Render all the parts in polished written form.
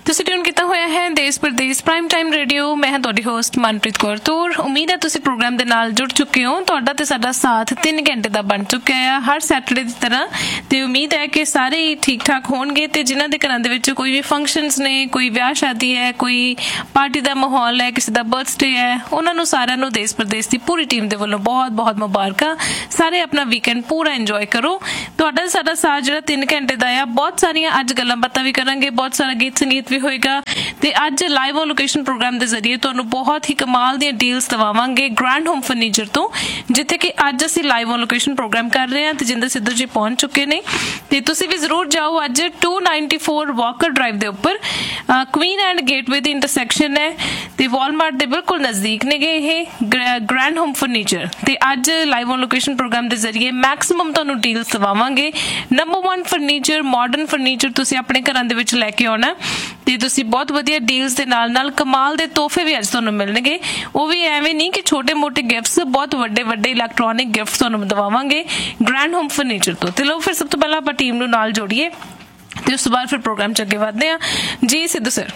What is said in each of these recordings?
ਤੁਸੀਂ ਟਿਊਨ ਕੀਤਾ ਹੋਇਆ ਹੈ ਦੇਸ਼ ਪ੍ਰਦੇਸ਼ ਪ੍ਰਾਈਮ ਟਾਈਮ ਰੇਡੀਓ। ਮੈਂ ਹਾਂ ਤੁਹਾਡੀ ਹੋਸਟ ਮਨਪ੍ਰੀਤ ਕੌਰ ਤੂਰ। ਉਮੀਦ ਹੈ ਤੁਸੀਂ ਪ੍ਰੋਗਰਾਮ ਦੇ ਨਾਲ ਜੁੜ ਚੁੱਕੇ ਹੋ। ਤੁਹਾਡਾ ਤੇ ਸਾਡਾ ਸਾਥ 3 ਘੰਟੇ ਦਾ ਬਣ ਚੁੱਕਿਆ ਆ ਹਰ ਸੈਟਰਡੇ ਦੀ ਤਰ੍ਹਾਂ, ਤੇ ਉਮੀਦ ਹੈ ਕਿ ਸਾਰੇ ਹੀ ਠੀਕ ਠਾਕ ਹੋਣਗੇ। ਤੇ ਜਿਨ੍ਹਾਂ ਦੇ ਘਰਾਂ ਦੇ ਵਿੱਚ ਕੋਈ ਵੀ ਫੰਕਸ਼ਨਸ ਨੇ, ਕੋਈ ਵਿਆਹ ਸ਼ਾਦੀ ਹੈ, ਕੋਈ ਪਾਰਟੀ ਦਾ ਮਾਹੌਲ ਹੈ, ਕਿਸੇ ਦਾ ਬਰਥਡੇ ਹੈ, ਉਹਨਾਂ ਨੂੰ ਸਾਰਿਆਂ ਨੂੰ ਦੇਸ਼ ਪ੍ਰਦੇਸ਼ ਦੀ ਪੂਰੀ ਟੀਮ ਦੇ ਵੱਲੋਂ ਬਹੁਤ ਬਹੁਤ ਮੁਬਾਰਕਾਂ। ਸਾਰੇ ਆਪਣਾ ਵੀਕਐਂਡ ਪੂਰਾ ਇੰਜੋਏ ਕਰੋ। ਤੁਹਾਡਾ ਸਾਡਾ ਸਾਥ ਜਿਹੜਾ 3 ਘੰਟੇ ਦਾ ਆ, ਬਹੁਤ ਸਾਰੀਆਂ ਅੱਜ ਗੱਲਾਂ ਬਾਤਾਂ ਵੀ ਕਰਾਂਗੇ, ਬਹੁਤ ਸਾਰਾ ਗੀਤ ਸੰਗੀਤ ਵੀ ਹੋਏਗਾ। ਤੇ ਅੱਜ ਲਾਈਵ ਔਨ ਲੋਕੇਸ਼ਨ ਪ੍ਰੋਗਰਾਮ ਦੇ ਜ਼ਰੀਏ ਤੁਹਾਨੂੰ ਬਹੁਤ ਹੀ ਕਮਾਲ ਦੀਆਂ ਡੀਲਸ ਦਵਾਵਾਂਗੇ ਗ੍ਰੈਂਡ ਹੋਮ ਫਰਨੀਚਰ ਤੋਂ, ਜਿੱਥੇ ਕਿ ਅੱਜ ਅਸੀਂ ਲਾਈਵ ਔਨ ਲੋਕੇਸ਼ਨ ਪ੍ਰੋਗਰਾਮ ਕਰ ਰਹੇ ਹਾਂ। ਤੇਜਿੰਦਰ ਸਿੱਧੂ ਜੀ ਪਹੁੰਚ ਚੁੱਕੇ ਨੇ, ਤੇ ਤੁਸੀਂ ਵੀ ਜ਼ਰੂਰ ਜਾਓ। ਅੱਜ 294 ਵਾਕਰ ਡਰਾਈਵ ਦੇ ਉੱਪਰ Queen and gateway the intersection ਹੈ, ਤੇ ਵਾਲਮਾਰਟ ਦੇ ਬਿਲਕੁਲ ਨਜ਼ਦੀਕ ਨੇਗੇ ਇਹ ਗ੍ਰੈਂਡ ਹੋਮ ਫਰਨੀਚਰ। ਤੇ ਅੱਜ ਲਾਈਵ ਔਨ ਲੋਕੇਸ਼ਨ ਪ੍ਰੋਗਰਾਮ ਦੇ ਜ਼ਰੀਏ ਮੈਕਸਿਮਮ ਤੁਹਾਨੂੰ deals ਦਵਾਵਾਂਗੇ। Number 1 furniture, modern furniture ਤੁਸੀਂ ਆਪਣੇ ਘਰਾਂ ਦੇ ਵਿੱਚ ਲੈ ਕੇ ਆਉਣਾ, ਤੇ ਤੁਸੀਂ ਬਹੁਤ ਵਧੀਆ ਡੀਲਸ ਦੇ ਨਾਲ ਨਾਲ ਕਮਾਲ ਦੇ ਤੋਹਫੇ ਵੀ ਅੱਜ ਤੁਹਾਨੂੰ ਮਿਲਣਗੇ। ਉਹ ਵੀ ਐਵੇਂ ਨਹੀਂ ਕਿ ਛੋਟੇ ਮੋਟੇ ਗਿਫਟਸ, ਬਹੁਤ ਵੱਡੇ ਵੱਡੇ ਇਲੈਕਟ੍ਰੋਨਿਕ ਗਿਫਟਸ ਤੁਹਾਨੂੰ ਦਵਾਵਾਂਗੇ ਗ੍ਰੈਂਡ ਹੋਮ ਫਰਨੀਚਰ ਤੋਂ। ਤੇ ਲਓ ਫਿਰ ਸਭ ਤੋਂ ਪਹਿਲਾਂ ਆਪਾਂ ਟੀਮ ਨੂੰ ਨਾਲ ਜੋੜੀਏ, ਤੇ ਉਸ ਤੋਂ ਬਾਅਦ ਫਿਰ ਪ੍ਰੋਗਰਾਮ 'ਚ ਅੱਗੇ ਵਧਦੇ ਹਾਂ। ਜੀ ਸਿੱਧੂ ਸਰ।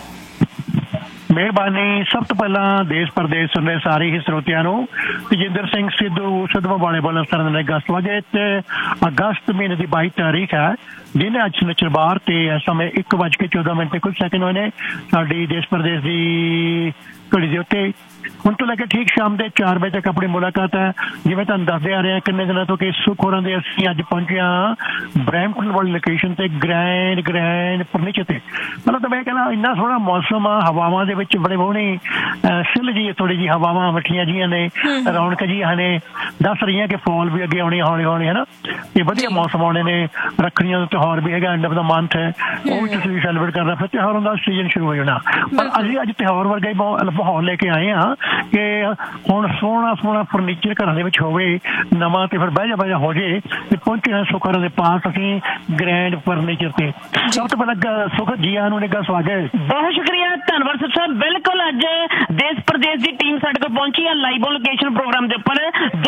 ਮਿਹਰਬਾਨੀ। ਸਭ ਤੋਂ ਪਹਿਲਾਂ ਦੇਸ਼ ਪ੍ਰਦੇਸ਼ ਸੁਣਨੇ ਸਾਰੇ ਹੀ ਸਰੋਤਿਆਂ ਨੂੰ ਤੇਜਿੰਦਰ ਸਿੰਘ ਸਿੱਧੂ ਵਾਲੇ ਵੱਲੋਂ ਅਗਸਤ ਵਜੇ ਤੇ ਅਗਸਤ ਮਹੀਨੇ ਦੀ 22 ਤਾਰੀਖ ਹੈ, ਦਿਨ ਅੱਜ ਸ਼ਨੀਚਰਵਾਰ, ਤੇ ਇਸ ਸਮੇਂ 1:14 ਤੇ ਕੁਝ ਸੈਕਿੰਡ ਹੋਏ ਨੇ ਸਾਡੀ ਦੇਸ਼ ਪ੍ਰਦੇਸ਼ ਦੀ ਘੜੀ ਦੇ ਉੱਤੇ। ਹੁਣ ਤੋਂ ਲੈ ਕੇ ਠੀਕ ਸ਼ਾਮ ਦੇ 4 ਵਜੇ ਤੱਕ ਆਪਣੀ ਮੁਲਾਕਾਤ ਹੈ। ਜਿਵੇਂ ਤੁਹਾਨੂੰ ਦੱਸਦੇ ਆ ਰਹੇ ਹਾਂ ਕਿੰਨੇ ਦਿਨਾਂ ਤੋਂ ਕਿ ਸੁੱਖ ਹੋਰਾਂ ਦੇ ਅਸੀਂ ਅੱਜ ਪਹੁੰਚੇ ਹਾਂ ਬਰੈਂਪਟਨ ਵਾਲੀ ਲੋਕੇਸ਼ਨ ਤੇ ਗ੍ਰੈਂਡ ਫਰਨੀਚਰ ਤੇ। ਮਤਲਬ ਤਾਂ ਮੈਂ ਕਹਿੰਦਾ ਇੰਨਾ ਸੋਹਣਾ ਮੌਸਮ ਆ, ਹਵਾਵਾਂ ਦੇ ਵਿੱਚ ਬੜੇ ਸੋਹਣੀ ਸਿੱਲ ਜੀ ਥੋੜੀ ਜਿਹੀ ਹਵਾਵਾਂ ਮਿੱਠੀਆਂ ਜੀਆਂ ਨੇ, ਰੌਣਕ ਜੀਆਂ ਨੇ, ਦੱਸ ਰਹੀਆਂ ਕਿ ਫਾਲ ਵੀ ਅੱਗੇ ਆਉਣੀ ਹੌਲੀ ਹੌਲੀ, ਹੈ ਨਾ। ਤੇ ਵਧੀਆ ਮੌਸਮ ਆਉਣੇ ਨੇ। ਰੱਖੜੀਆਂ ਦਾ ਤਿਉਹਾਰ ਵੀ ਹੈਗਾ, ਐਂਡ ਆਫ ਦਾ ਮੰਥ ਹੈ, ਉਹ ਵੀ ਤੁਸੀਂ ਸੈਲੀਬ੍ਰੇਟ ਕਰਨਾ। ਫਿਰ ਤਿਉਹਾਰਾਂ ਦਾ ਸੀਜ਼ਨ ਸ਼ੁਰੂ ਹੋ ਜਾਣਾ। ਪਰ ਅਸੀਂ ਅੱਜ ਤਿਉਹਾਰ ਵਰਗਾ ਹੀ ਮਾਹੌਲ ਲੈ ਕੇ ਆਏ ਹਾਂ ਕਿ ਹੁਣ ਸੋਹਣਾ ਫਰਨੀਚਰ ਘਰਾਂ ਦੇ ਵਿੱਚ ਹੋਵੇ ਨਵਾਂ, ਤੇ ਫਿਰ ਬਹਿ ਜਾ ਹੋ ਜੇ। ਤੇ ਪਹੁੰਚੇ ਹਾਂ ਸੁਖਰਾਂ ਦੇ ਪਾਸ ਅਸੀਂ ਗ੍ਰੈਂਡ ਫਰਨੀਚਰ ਤੇ। ਸਭ ਤੋਂ ਪਹਿਲਾਂ ਸੁਖ ਜੀ ਆਇਆਂ ਨੂੰ ਨਿੱਘਾ ਸਵਾਗਤ। ਬਹੁਤ ਸ਼ੁਕਰੀਆ, ਧੰਨਵਾਦ ਸਾਹਿਬ। ਬਿਲਕੁਲ ਅੱਜ ਦੇਸ਼ ਪ੍ਰਦੇਸ਼ ਦੀ ਟੀਮ ਸਾਡੇ ਕੋਲ ਪਹੁੰਚੀ ਹੈ ਲਾਈਵ ਔਨ ਲੋਕੇਸ਼ਨ ਪ੍ਰੋਗਰਾਮ ਦੇ ਉੱਪਰ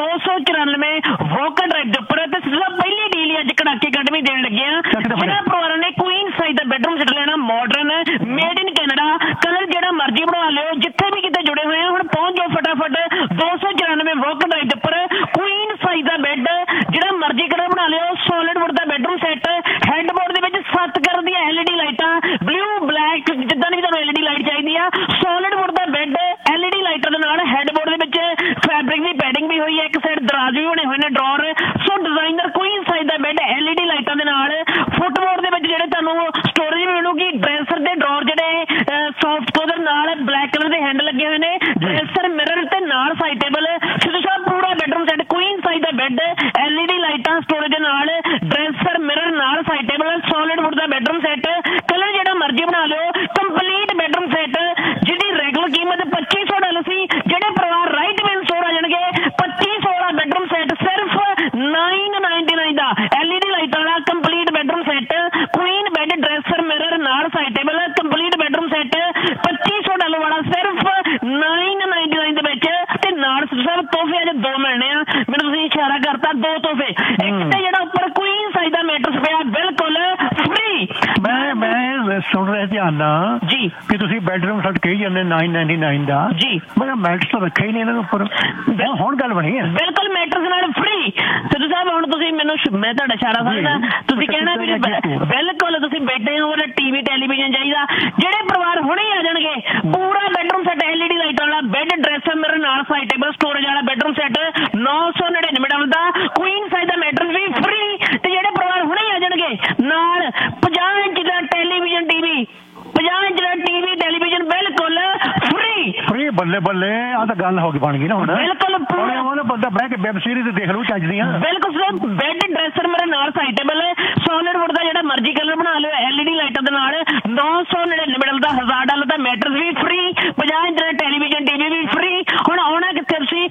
294 ਵਾਕਰ ਡਰਾਈਵ ਦੇ ਉੱਪਰ। ਤੇ ਸਿੱਧਾ ਪਹਿਲੀ ਡੀਲ ਅੱਜ ਕੜਾਕੇ ਕੱਢਵੀਂ ਦੇਣ ਲੱਗੇ ਆ। ਜਿਹਨਾਂ ਪਰਿਵਾਰਾਂ ਨੇ ਕੁਈਨ ਸਾਈਜ਼ ਦਾ ਬੈਡਰੂਮ ਸੈੱਟ ਲੈਣਾ, modern, made in Canada, colour ਜਿਹੜਾ ਮਰਜ਼ੀ ਬਣਾ ਲਿਓ, ਜਿੱਥੇ ਵੀ ਕਿਤੇ ਜੁੜੇ ਹੋਏ ਆ ਹੁਣ ਪਹੁੰਚ ਜਾਓ ਫਟਾਫਟ 294 ਵਾਕਰ ਡਰਾਈਵ ਦੇ ਉੱਪਰ। ਕੁਈਨ ਸਾਈਜ਼ ਦਾ ਬੈੱਡ ਜਿਹੜਾ ਮਰਜ਼ੀ ਕਲਰ ਬਣਾ ਲਿਓ, ਸੋਲਿਡ ਵੁੱਡ ਦਾ ਬੈਡਰੂਮ ਸੈੱਟ, ਹੈਡਬੋਰਡ ਦੇ ਵਿੱਚ 7 ਕਲਰ ਦੀਆਂ LED ਲਾਈਟਾਂ, ਬਲੂ ਬਲੈਕ ਜਿੱਦਾਂ ਦੀ ਵੀ ਤੁਹਾਨੂੰ LED ਲਾਈਟ ਚਾਹੀਦੀ ਆ, ਸੋਲਿਡ ਵੁੱਡ ਦਾ ਬੈੱਡ, LED ਲਾਈਟਾਂ ਦੇ ਨਾਲ ਹੈਡਬੋਰਡ ਦੇ ਵਿੱਚ ਫੈਬਰਿਕ ਦੀ ਪੈਡਿੰਗ ਵੀ ਹੋਈ ਹੈ, ਇੱਕ ਸਾਈਡ ਦਰਾਜ਼ ਵੀ ਬਣੇ ਹੋਏ ਨੇ, ਡਰਾਅਰ। ਸੋ ਡਿਜ਼ਾਈਨਰ ਕੁਈਨ ਸਾਈਜ਼ ਦਾ ਬੈੱਡ LED ਲਾਈਟਾਂ ਦੇ ਨਾਲ। ਫੁੱਟਬੋਰਡ ਦੇ ਵਿੱਚ ਜਿਹੜੇ ਤੁਹਾਨੂੰ ਸਟੋਰੇਜ ਵੀ ਮਿਲੂਗੀ, ਡਰੈਸਰ ਦੇ ਡਰਾਅਰ ਜਿਹੜੇ ਸੌਫਟ ਉਹਦੇ ਨਾਲ ਬਲੈਕ ਕਲਰ ਦੇ ਹੈਂਡਲ ਲੱਗੇ ਹੋਏ ਨੇ, ਡਰੈਸਰ ਮਿਰਰ ਤੇ ਨਾਲ ਸਾਈਡ ਟੇਬਲ। ਸਿੱਧੂ ਸਾਹਿਬ ਪੂਰਾ ਬੈਡਰੂਮ ਸੈੱਟ, ਕੁਈਨ ਸਾਈਜ਼ ਦਾ ਬੈੱਡ, LED ਲਾਈਟਾਂ ਸਟੋਰੇਜ ਦੇ ਨਾਲ, ਡਰੈਸਰ ਮਿਰਰ ਨਾਲ ਸਾਈਡ ਟੇਬਲ, ਸੋਲਿਡ ਵੁੱਡ ਦਾ ਬੈਡਰੂਮ ਸੈੱਟ, ਕਲਰ ਜਿਹੜਾ ਮਰਜ਼ੀ ਬਣਾ ਲਿਓ, ਕੰਪਲੀਟ ਬੈਡਰੂਮ ਸੈੱਟ ਜਿਹਦੀ ਰੈਗੂਲਰ ਕੀਮਤ $2500 ਸੀ। ਜਿਹੜੇ ਪਰਿਵਾਰ ਰਾਈਟ ਮੇਨ ਸਟੋਰ ਆ ਜਾਣਗੇ 2500 ਦਾ ਬੈਡਰੂਮ ਸੈੱਟ ਸਿਰਫ $999 ਦਾ, LED ਲਾਈਟਾਂ ਦਾ complete bedroom set, Queen bed, dresser mirror ਨਾਲ side table, complete bedroom set $2500 ਵਾਲਾ ਸਿਰਫ $999 ਦੇ ਵਿੱਚ। ਤੇ ਨਾਲ ਸਭ ਤੋਹਫੇ ਅੱਜ 2 ਮਿਲਣੇ ਆ। ਮੈਨੂੰ ਤੁਸੀਂ ਇਸ਼ਾਰਾ ਕਰਤਾ 2 ਤੋਹਫੇ। ਇੱਕ ਤੇ ਜਿਹੜਾ ਉੱਪਰ ਕੁਈਨ ਸਾਈਜ਼ ਦਾ ਮੈਟਰਸ ਪਿਆ ਬਿਲਕੁਲ ਫ੍ਰੀ। ਮੈਂ ਸੁਣ ਰਿਹਾ ਧਿਆਨ ਨਾਲ ਜੀ ਕਿ ਤੁਸੀਂ ਬੈਡਰੂਮ ਸੈੱਟ ਕਹੀ ਜਾਂਦੇ $999 ਦਾ ਜੀ। ਮੈਂ ਮੈਟਰਸ ਤਾਂ ਰੱਖਿਆ ਹੀ ਨਹੀਂ ਇਹਨਾਂ ਦੇ ਉੱਪਰ। ਹੁਣ ਗੱਲ ਬਣੀ ਹੈ ਬਿਲਕੁਲ ਮੈਟਰਸ ਨਾਲ ਫ੍ਰੀ। ਸਿੱਧੂ ਸਾਹਿਬ ਹੁਣ ਤੁਸੀਂ ਮੈਨੂੰ, ਮੈਂ ਤੁਹਾਡਾ ਇਸ਼ਾਰਾ ਸਮਝਦਾ, ਤੁਸੀਂ ਕਹਿਣਾ ਵੀ ਬਿਲਕੁਲ ਤੁਸੀਂ ਬੈਠੇ ਹੋ TV ਟੈਲੀਵਿਜ਼ਨ ਚਾਹੀਦਾ। ਜਿਹੜੇ ਪਰਿਵਾਰ ਹੁਣੇ ਆ ਜਾਣਗੇ ਪੂਰਾ ਬੈਡਰੂਮ ਸੈੱਟ, LED ਲਾਈਟਾਂ ਵਾਲਾ ਬੈੱਡ, ਡਰੈਸਰ ਮਿਰਰ ਨਾਲ ਸਾਈਡ ਟੇਬਲ, ਸਟੋਰੇਜ ਵਾਲਾ ਬੈਡਰੂਮ ਸੈੱਟ $999 ਦਾ, ਕੁਈਨ ਸਾਈਜ਼ ਦਾ ਮੈਟਰਸ ਵੀ ਫ੍ਰੀ। ਤੇ ਜਿਹੜੇ ਪਰਿਵਾਰ ਹੁਣੇ ਆ ਜਾਣਗੇ ਨਾਲ 50 ਇੰਚ ਦਾ ਟੈਲੀਵਿਜ਼ਨ TV, 50 ਇੰਚ ਦਾ TV ਟੈਲੀਵਿਜ਼ਨ ਬਿਲਕੁਲ ਫ੍ਰੀ। ਬੱਲੇ ਬੱਲੇ, ਆਹ ਤਾਂ ਗੱਲ ਹੋ ਗਈ ਬਣ ਗਈ ਨਾ ਹੁਣ। ਬਿਲਕੁਲ ਬੰਦਾ ਬਹਿ ਕੇ ਵੈਬ ਸੀਰੀਜ਼ ਦੇਖ ਲੂ ਚੱਜਦੀਆਂ। ਬਿਲਕੁਲ ਸਰ, ਬੈੱਡ, ਡਰੈਸਰ ਮਿਰਰ ਨਾਲ ਸਾਈਡ ਟੇਬਲ, ਸੋਲਿਡ ਵੁੱਡ ਦਾ ਜਿਹੜਾ ਮਰਜ਼ੀ ਕਲਰ ਬਣਾ ਲਿਓ, LED ਲਾਈਟਾਂ ਦੇ ਨਾਲ $999 ਦਾ, $1000 ਦਾ ਮੈਟਰਸ ਵੀ ਫ੍ਰੀ, 50 ਇੰਚ ਦਾ ਟੈਲੀਵਿਜ਼ਨ TV ਵੀ ਫ੍ਰੀ। ਹੁਣ ਆਉਣਾ ਕਿੱਥੇ ਤੁਸੀਂ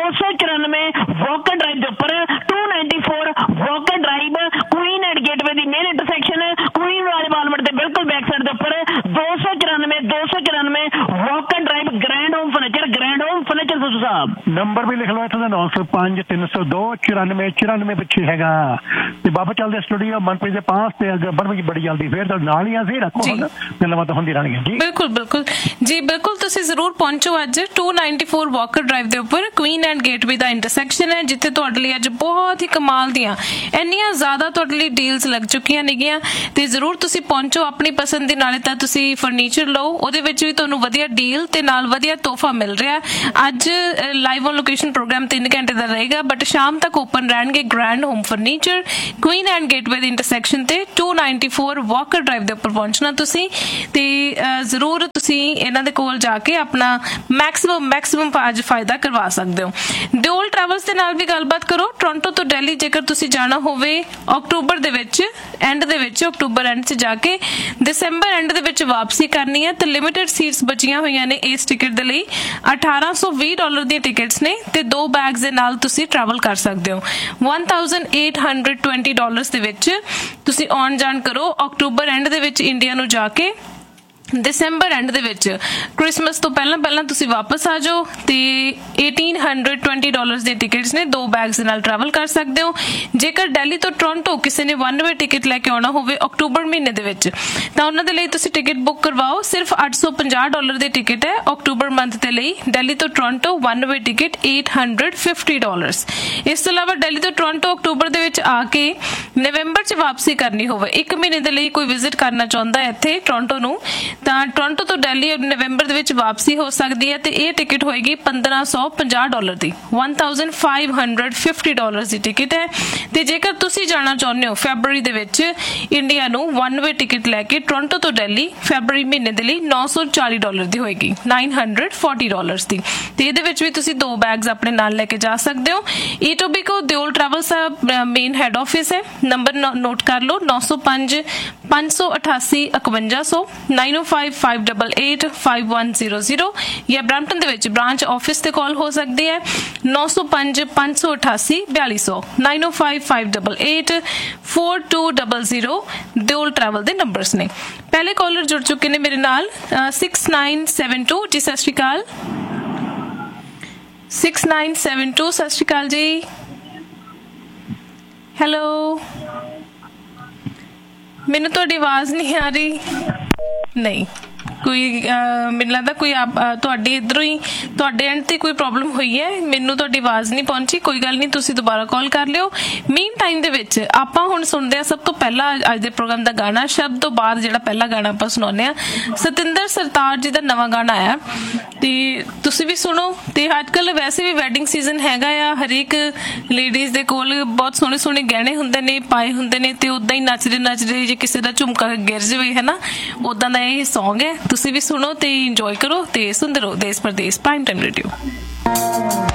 294 ਵਾਕਰ ਡਰਾਈਵ ਦੇ ਉੱਪਰ 294 Walker drive, Queen and gateway the main intersection, Queen Walmart ਦੇ ਬਿਲਕੁਲ ਬੈਕ ਸਾਈਡ ਦੇ ਉੱਪਰ 294 Walker drive, grand home furniture. ਸੁਸਾ ਸਾਹਿਬ। ਨੰਬਰ ਵੀ ਲਿਖ ਲਓ ਇੱਥੋਂ ਦਾ 905 302 94 94 ਪਿੱਛੇ ਹੈਗਾ। ਤੇ ਬਾਬਾ ਚੱਲਦੇ ਸਟੂਡੀਓ ਮਨਪ੍ਰੀਤ ਦੇ ਪਾਸ ਤੇ ਅੱਗੇ ਬਣਨਗੀ ਬੜੀ ਜਲਦੀ। ਫਿਰ ਤਾਂ ਨਾਲ ਹੀ ਅਸੀਂ ਰੱਖੋ ਗੱਲਾਂ ਤਾਂ ਹੁੰਦੀ ਰਹਿਣਗੀਆਂ ਜੀ। ਬਿਲਕੁਲ ਬਿਲਕੁਲ ਜੀ, ਬਿਲਕੁਲ ਤੁਸੀਂ ਜ਼ਰੂਰ ਪਹੁੰਚੋ। ਅੱਜ 294 ਵਾਕਰ ਡਰਾਈਵ ਦੇ ਉੱਪਰ Queen and gateway the intersection ਹੈ, ਜਿੱਥੇ ਤੁਹਾਡੇ ਲਈ ਅੱਜ ਬਹੁਤ ਹੀ ਕਮਾਲ ਦੀਆਂ ਇੰਨੀਆਂ ਜ਼ਿਆਦਾ ਤੁਹਾਡੇ ਲਈ ਡੀਲਸ ਲੱਗ ਚੁੱਕੀਆਂ ਨੇਗੀਆਂ। ਤੇ ਜ਼ਰੂਰ ਤੁਸੀਂ ਪਹੁੰਚੋ ਆਪਣੀ ਪਸੰਦ ਦੀ। ਨਾਲੇ ਤਾਂ ਤੁਸੀਂ ਫਰਨੀਚਰ ਲਓ, ਉਹਦੇ ਵਿੱਚ ਵੀ ਤੁਹਾਨੂੰ ਵਧੀਆ ਡੀਲ ਤੇ ਨਾਲ ਵਧੀਆ ਤੋਹਫਾ ਮਿਲ ਰਿਹਾ। ਅੱਜ ਲਾਈਵ ਔਨ ਲੋਕੇਸ਼ਨ ਪ੍ਰੋਗਰਾਮ 3 ਘੰਟੇ ਦਾ ਰਹੇਗਾ, ਬਟ ਸ਼ਾਮ ਤੱਕ ਓਪਨ ਰਹਿਣਗੇ grand home furniture Queen and gateway ਦੇ ਇੰਟਰਸੈਕਸ਼ਨ ਤੇ 294 ਵਾਕਰ ਡਰਾਈਵ ਦੇ ਉੱਪਰ ਪਹੁੰਚਣਾ ਤੁਸੀਂ। ਤੇ ਜ਼ਰੂਰ ਤੁਸੀਂ ਇਹਨਾਂ ਦੇ ਕੋਲ ਜਾ ਕੇ ਆਪਣਾ ਮੈਕਸਿਮਮ ਅੱਜ ਫਾਇਦਾ ਕਰਵਾ ਸਕਦੇ ਹੋ। ਦਿਓਲ ਟਰੈਵਲਸ ਦੇ ਨਾਲ ਵੀ ਗੱਲਬਾਤ ਕਰੋ। ਟੋਰਾਂਟੋ ਤੋਂ ਦਿੱਲੀ ਜੇਕਰ ਤੁਸੀਂ ਜਾਣਾ ਹੋਵੇ ਅਕਤੂਬਰ ਦੇ ਵਿੱਚ ਐਂਡ ਦੇ ਵਿੱਚ, ਅਕਤੂਬਰ ਐਂਡ 'ਚ ਜਾ ਕੇ ਦਸੰਬਰ ਐਂਡ ਦੇ ਵਿੱਚ ਵਾਪਸੀ ਕਰਨੀ ਹੈ, ਤੇ ਲਿਮਿਟਡ ਸੀਟਸ ਬਚੀਆਂ ਹੋਈਆਂ ਨੇ ਇਸ ਟਿਕਟ ਦੇ ਲਈ। $1820 ਦੀਆਂ ਟਿਕਟਸ ਨੇ ਤੇ 2 ਬੈਗਸ ਦੇ ਨਾਲ ਤੁਸੀਂ ਟਰੈਵਲ ਕਰ ਸਕਦੇ ਹੋ। $1820 ਦੇ ਵਿੱਚ ਤੁਸੀਂ ਆਉਣ ਜਾਣ ਕਰੋ ਅਕਤੂਬਰ ਐਂਡ ਦੇ ਵਿੱਚ ਇੰਡੀਆ ਨੂੰ ਜਾ ਕੇ। ਦਸੰਬਰ ਐਂਡ ਦੇ ਵਿੱਚ ਕ੍ਰਿਸਮਸ ਤੋਂ ਪਹਿਲਾਂ ਤੁਸੀਂ ਵਾਪਸ ਆ ਜਾਓ ਤੇ $1820 ਦੀ ਟਿਕਟਸ ਨੇ, 2 ਬੈਗਸ ਦੇ ਨਾਲ ਟਰੈਵਲ ਕਰ ਸਕਦੇ ਹੋ। ਜੇਕਰ ਦਿੱਲੀ ਤੋਂ ਟੋਰਾਂਟੋ ਕਿਸੇ ਨੇ 1 ਵੇ ਟਿਕਟ ਲੈ ਕੇ ਆਉਣਾ ਹੋਵੇ ਅਕਤੂਬਰ ਮਹੀਨੇ ਦੇ ਵਿੱਚ, ਤਾਂ ਉਹਨਾਂ ਦੇ ਲਈ ਤੁਸੀਂ ਟਿਕਟ ਬੁੱਕ ਕਰਵਾਓ। ਸਿਰਫ $850 ਦੀ ਟਿਕਟ ਹੈ ਅਕਤੂਬਰ ਮੰਥ ਦੇ ਲਈ। ਦਿੱਲੀ ਤੋਂ ਟੋਰਾਂਟੋ 1 ਵੇ ਟਿਕਟ $850। ਇਸ ਤੋਂ ਇਲਾਵਾ ਦਿੱਲੀ ਤੋਂ ਟੋਰਾਂਟੋ ਅਕਤੂਬਰ ਦੇ ਵਿੱਚ ਆ ਕੇ ਨਵੰਬਰ 'ਚ ਵਾਪਸੀ ਕਰਨੀ ਹੋਵੇ, 1 ਮਹੀਨੇ ਦੇ ਲਈ ਕੋਈ ਵਿਜ਼ਿਟ ਕਰਨਾ ਚਾਹੁੰਦਾ ਹੈ ਇੱਥੇ ਟੋਰਾਂਟੋ ਨੂੰ, ਤਾਂ ਟੋਰਾਂਟੋ ਤੋਂ ਦਿੱਲੀ ਨਵੰਬਰ ਦੇ ਵਿੱਚ ਵਾਪਸੀ ਹੋ ਸਕਦੀ ਹੈ। ਤੇ ਇਹ ਟਿਕਟ ਹੋਏਗੀ $1550 ਦੀ। $1550 ਦੀ ਟਿਕਟ ਹੈ। ਤੇ ਜੇਕਰ ਤੁਸੀਂ ਜਾਣਾ ਚਾਹੁੰਦੇ ਹੋ ਫੈਬਰਰੀ ਦੇ ਵਿੱਚ ਇੰਡੀਆ ਨੂੰ 1 ਵੇ ਟਿਕਟ ਲੈ ਕੇ ਟੋਰਾਂਟੋ ਤੋਂ ਦਿੱਲੀ ਫੈਬਰਰੀ ਮਹੀਨੇ ਦੇ ਲਈ $940 ਦੀ ਹੋਏਗੀ, $940 ਦੀ। ਤੇ ਇਹਦੇ ਵਿੱਚ ਵੀ ਤੁਸੀਂ 2 ਬੈਗਸ ਆਪਣੇ ਨਾਲ ਲੈ ਕੇ ਜਾ ਸਕਦੇ ਹੋ। ਈਟੋਬੀਕੋ ਦਿਓਲ ਟਰੈਵਲਸ ਦਾ ਮੇਨ ਹੈਡ ਆਫਿਸ ਹੈ। ਨੰਬਰ ਨੋਟ ਕਰ ਲਓ 905 588 5100 905-588-5100 ਜਾਂ ਬ੍ਰੈਂਪਟਨ ਦੇ ਵਿੱਚ ਬ੍ਰਾਂਚ ਆਫਿਸ ਤੇ ਕਾਲ ਹੋ ਸਕਦੀ ਹੈ 905 588 4200 905-588-4200 ਦਿਓਲ ਟਰੈਵਲ ਦੇ ਨੰਬਰਸ ਨੇ। ਪਹਿਲੇ ਕਾਲਰ ਜੁੜ ਚੁੱਕੇ ਨੇ ਮੇਰੇ ਨਾਲ 6972 ਜੀ। ਸਤਿ ਸ਼੍ਰੀ ਅਕਾਲ। 6972 ਸਤਿ ਸ਼੍ਰੀ ਅਕਾਲ ਜੀ। ਹੈਲੋ, ਮੈਨੂੰ ਤੁਹਾਡੀ ਆਵਾਜ਼ ਨਹੀਂ ਆ ਰਹੀ। ਨਹੀਂ, ਕੋਈ ਮੈਨੂੰ ਲੱਗਦਾ ਕੋਈ ਤੁਹਾਡੇ ਇੱਧਰੋਂ ਹੀ ਤੁਹਾਡੇ ਐਂਡ ਤੇ ਕੋਈ ਪ੍ਰੋਬਲਮ ਹੋਈ ਹੈ, ਮੈਨੂੰ ਤੁਹਾਡੀ ਆਵਾਜ਼ ਨਹੀਂ ਪਹੁੰਚੀ। ਕੋਈ ਗੱਲ ਨਹੀਂ, ਤੁਸੀਂ ਦੁਬਾਰਾ ਕਾਲ ਕਰ ਲਿਓ। ਮੀਨ ਟਾਈਮ ਦੇ ਵਿੱਚ ਆਪਾਂ ਹੁਣ ਸੁਣਦੇ ਹਾਂ ਸਭ ਤੋਂ ਪਹਿਲਾਂ ਅੱਜ ਦੇ ਪ੍ਰੋਗਰਾਮ ਦਾ ਗਾਣਾ। ਸ਼ਬਦ ਤੋਂ ਬਾਅਦ ਜਿਹੜਾ ਪਹਿਲਾ ਗਾਣਾ ਆਪਾਂ ਸੁਣਾਉਂਦੇ ਹਾਂ ਸਤਿੰਦਰ ਸਰਤਾਜ ਜੀ ਦਾ ਨਵਾਂ ਗਾਣਾ ਆਇਆ, ਤੇ ਤੁਸੀਂ ਵੀ ਸੁਣੋ। ਤੇ ਅੱਜ ਕੱਲ ਵੈਸੇ ਵੀ ਵੈਡਿੰਗ ਸੀਜ਼ਨ ਹੈਗਾ ਆ, ਹਰੇਕ ਲੇਡੀਜ਼ ਦੇ ਕੋਲ ਬਹੁਤ ਸੋਹਣੇ ਸੋਹਣੇ ਗਹਿਣੇ ਹੁੰਦੇ ਨੇ, ਪਾਏ ਹੁੰਦੇ ਨੇ, ਤੇ ਉਦਾਂ ਹੀ ਨੱਚਦੇ ਜੇ ਕਿਸੇ ਦਾ ਝੁਮਕਾ ਗਿਰ ਜਾਵੇ ਹੈ ਨਾ, ਉਦਾਂ ਦਾ ਇਹ ਸੌਂਗ ਹੈ। ਤੁਸੀਂ ਵੀ ਸੁਣੋ ਤੇ ਇੰਜੋਏ ਕਰੋ ਤੇ ਸੁਣਦੇ ਰਹੋ ਦੇਸ਼ ਪਰਦੇਸ ਪ੍ਰਾਈਮ ਟਾਈਮ ਰੇਡੀਓ।